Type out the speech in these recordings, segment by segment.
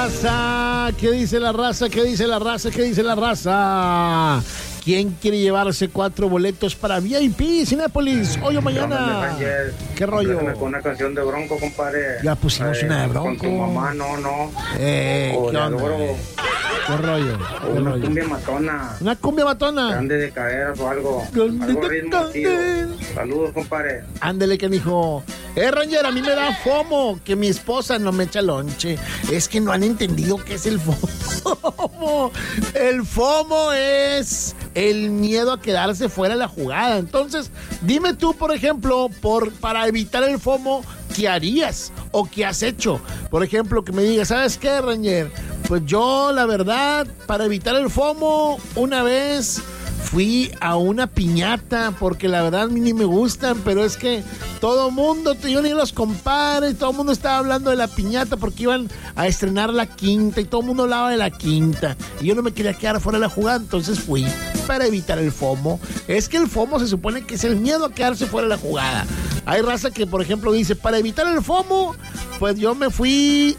raza? ¿Qué dice la raza? ¿Qué dice la raza? ¿Qué dice la raza? ¿Quién quiere llevarse 4 boletos para VIP Cinépolis hoy o mañana? ¿Qué rollo? Con una canción de Bronco, compadre. Ya pusimos una de Bronco. Con tu mamá, no. ¿Qué onda? ¿Qué rollo? ¿Qué Una rollo? cumbia matona. ¿Una cumbia matona? Grande de caderas o algo. Grande Algo de ritmo, caderas. tío. Saludos, compadre. Ándele, que dijo, Ranger, a mí me da FOMO que mi esposa no me echa lonche. Es que no han entendido qué es el FOMO. El FOMO es el miedo a quedarse fuera de la jugada. Entonces, dime tú, por ejemplo, para evitar el FOMO, ¿qué harías o qué has hecho? Por ejemplo, que me digas, ¿sabes qué, Ranger? Pues yo, la verdad, para evitar el FOMO, una vez fui a una piñata, porque la verdad a mí ni me gustan, pero es que todo mundo, yo ni los compadres, todo el mundo estaba hablando de la piñata porque iban a estrenar la quinta y todo el mundo hablaba de la quinta y yo no me quería quedar fuera de la jugada, entonces fui para evitar el FOMO. Es que el FOMO se supone que es el miedo a quedarse fuera de la jugada. Hay raza que, por ejemplo, dice, para evitar el FOMO, pues yo me fui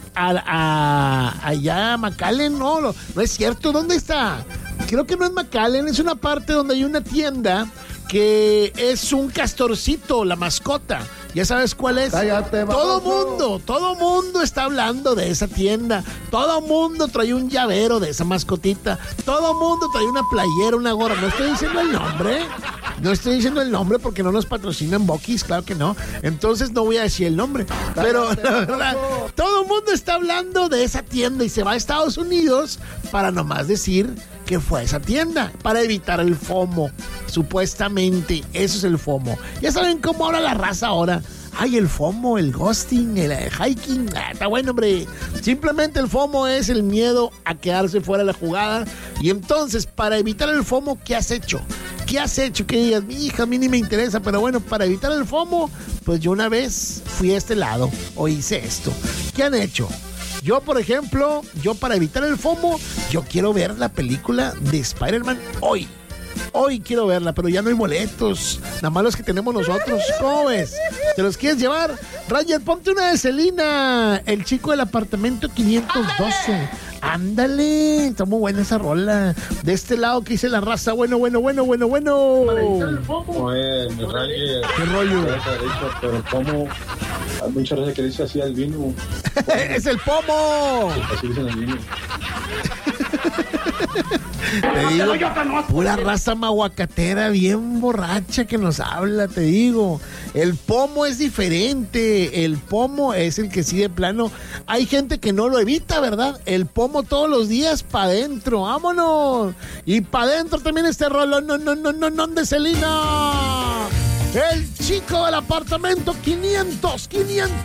allá a McAllen. No es cierto. ¿Dónde está? Creo que no es McAllen, es una parte donde hay una tienda que es un castorcito, la mascota. ¿Ya sabes cuál es? Cállate, todo mundo está hablando de esa tienda. Todo mundo trae un llavero de esa mascotita. Todo mundo trae una playera, una gorra. No estoy diciendo el nombre. No estoy diciendo el nombre porque no nos patrocinan Buc-ee's, claro que no. Entonces no voy a decir el nombre. Pero la verdad, todo el mundo está hablando de esa tienda y se va a Estados Unidos para nomás decir que fue a esa tienda, para evitar el FOMO. Supuestamente, eso es el FOMO. Ya saben cómo habla la raza ahora. Ay, el FOMO, el ghosting, el hiking. Está bueno, hombre. Simplemente el FOMO es el miedo a quedarse fuera de la jugada. Y entonces, para evitar el FOMO, ¿qué has hecho? ¿Qué has hecho? Que digas, mi hija, a mí ni me interesa, pero bueno, para evitar el FOMO, pues yo una vez fui a este lado o hice esto. ¿Qué han hecho? Yo, por ejemplo, para evitar el FOMO, yo quiero ver la película de Spider-Man hoy. Hoy quiero verla, pero ya no hay boletos. Nada más los que tenemos nosotros. ¿Cómo ves? ¿Te los quieres llevar? Ranger, ponte una de Selena, el chico del apartamento 512. Ándale, está muy buena esa rola. De este lado que dice la raza, bueno. Oye, mi Ranger. ¿Qué rollo? Pero ¿cómo? Hay mucha gente que dice así al vino. ¡Es el pomo! Así dicen al vino. Te digo, pura raza mahuacatera bien borracha que nos habla, te digo. El pomo es diferente. El pomo es el que sí de plano. Hay gente que no lo evita, ¿verdad? El pomo todos los días para adentro. ¡Vámonos! Y para adentro también este rollo. No, de Selena. El chico del apartamento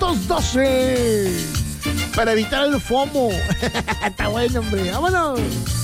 512. Para evitar el FOMO. Está bueno, hombre. ¡Vámonos!